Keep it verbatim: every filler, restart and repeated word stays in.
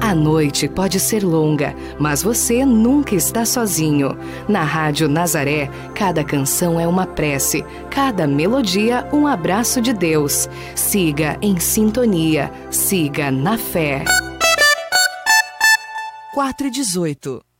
A noite pode ser longa, mas você nunca está sozinho. Na Rádio Nazaré, cada canção é uma prece, cada melodia um abraço de Deus. Siga em sintonia, siga na fé. quatro e dezoito.